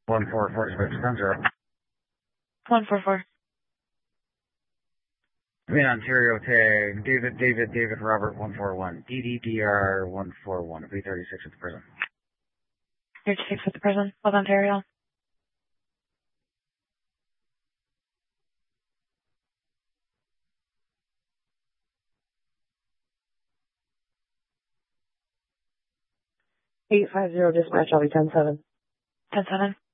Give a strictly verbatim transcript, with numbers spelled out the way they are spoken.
one four four six ten zero. one four four. In Ontario tag, David, David, David, Robert, one four one. D D D R one four one. B thirty-six at the prison. thirty-six at the prison of Ontario. eight five zero dispatch, I'll be ten seven. ten seven.